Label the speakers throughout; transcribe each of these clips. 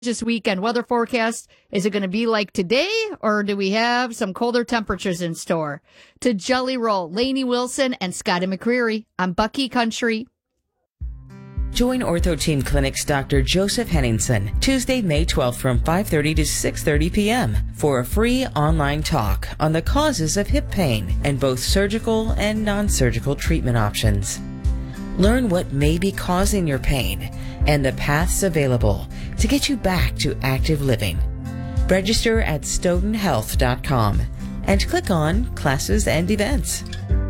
Speaker 1: This weekend weather forecast. Is it going to be like today, or do we have some colder temperatures in store? To Jelly Roll, Lainey Wilson and Scotty McCreery on Bucky Country.
Speaker 2: Join Ortho Team Clinic's Dr. Joseph Henningsen Tuesday, May 12th from 5:30 to 6:30 p.m. for a free online talk on the causes of hip pain and both surgical and non-surgical treatment options. Learn what may be causing your pain and the paths available to get you back to active living. Register at stoughtonhealth.com and click on Classes and Events.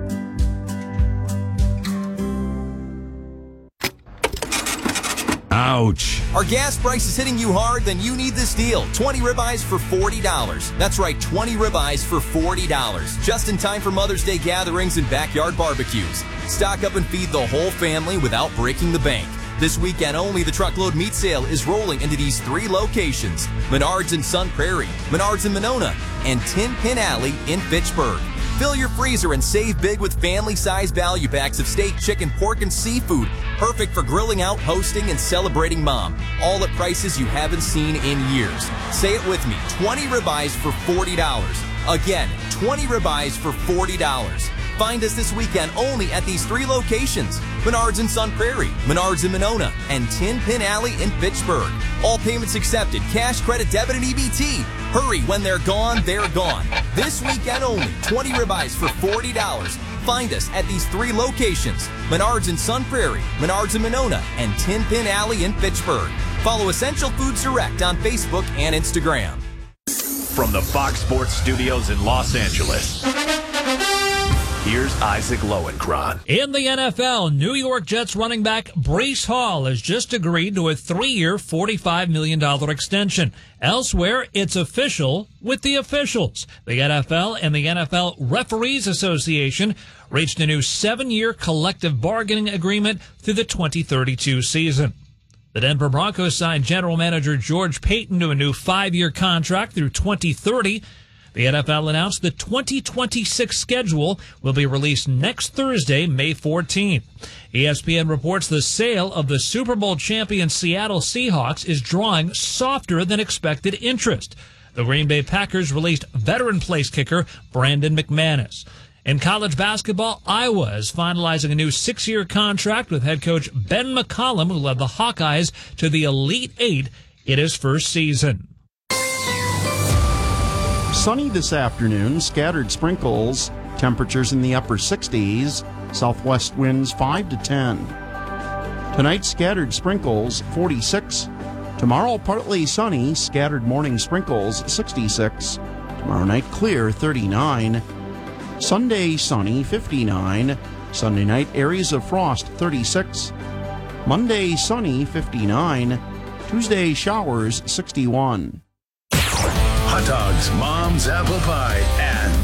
Speaker 3: Ouch.
Speaker 4: Are gas prices hitting you hard? Then you need this deal. 20 ribeyes for $40. That's right, 20 ribeyes for $40. Just in time for Mother's Day gatherings and backyard barbecues. Stock up and feed the whole family without breaking the bank. This weekend only, the truckload meat sale is rolling into these 3 locations: Menards in Sun Prairie, Menards in Monona, and Tin Pin Alley in Fitchburg. Fill your freezer and save big with family-sized value packs of steak, chicken, pork, and seafood. Perfect for grilling out, hosting, and celebrating Mom. All at prices you haven't seen in years. Say it with me, 20 ribeyes for $40. Again, 20 ribeyes for $40. Find us this weekend only at these 3 locations: Menards in Sun Prairie, Menards in Monona, and Tin Pin Alley in Fitchburg. All payments accepted, cash, credit, debit, and EBT. Hurry, when they're gone, they're gone. This weekend only, 20 ribeyes for $40. Find us at these 3 locations: Menards in Sun Prairie, Menards in Monona, and Tin Pin Alley in Fitchburg. Follow Essential Foods Direct on Facebook and Instagram.
Speaker 3: From the Fox Sports Studios in Los Angeles, here's Isaac Lowenkron.
Speaker 5: In the NFL, New York Jets running back Breece Hall has just agreed to a 3-year, $45 million extension. Elsewhere, it's official with the officials. The NFL and the NFL Referees Association reached a new 7-year collective bargaining agreement through the 2032 season. The Denver Broncos signed general manager George Paton to a new 5-year contract through 2030. The NFL announced the 2026 schedule will be released next Thursday, May 14th. ESPN reports the sale of the Super Bowl champion Seattle Seahawks is drawing softer than expected interest. The Green Bay Packers released veteran place kicker Brandon McManus. In college basketball, Iowa is finalizing a new 6-year contract with head coach Ben McCollum, who led the Hawkeyes to the Elite Eight in his first season.
Speaker 6: Sunny this afternoon, scattered sprinkles, temperatures in the upper 60s, southwest winds 5 to 10. Tonight, scattered sprinkles, 46. Tomorrow, partly sunny, scattered morning sprinkles, 66. Tomorrow night, clear, 39. Sunday, sunny, 59. Sunday night, areas of frost, 36. Monday, sunny, 59. Tuesday, showers, 61.
Speaker 3: Hot dogs, mom's apple pie, and